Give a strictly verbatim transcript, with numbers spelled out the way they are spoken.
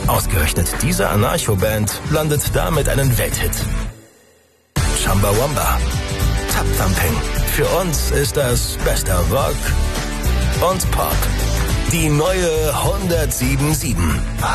Ausgerechnet diese Anarcho-Band landet damit einen Welthit. Chumbawamba, Tap Thumping. Für uns ist das bester Rock und Pop. Die neue hundertsieben Komma sieben.